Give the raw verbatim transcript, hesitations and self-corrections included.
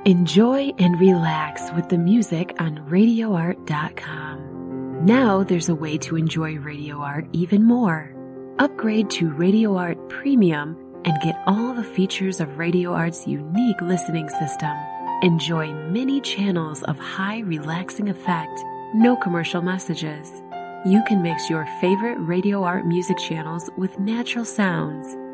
Enjoy and relax with the music on radio art dot com. Now there's a way to enjoy Radio Art even more. Upgrade to Radio Art Premium and get all the features of Radio Art's unique listening system. Enjoy many channels of high relaxing effect, no commercial messages. You can mix your favorite Radio Art music channels with natural sounds,